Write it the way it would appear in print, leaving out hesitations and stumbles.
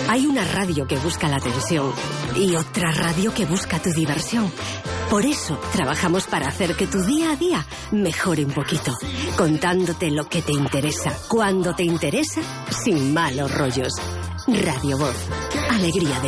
Hay una radio que busca la atención y otra radio que busca tu diversión. Por eso trabajamos para hacer que tu día a día mejore un poquito, contándote lo que te interesa, cuando te interesa, sin malos rollos. Radio Voz, alegría de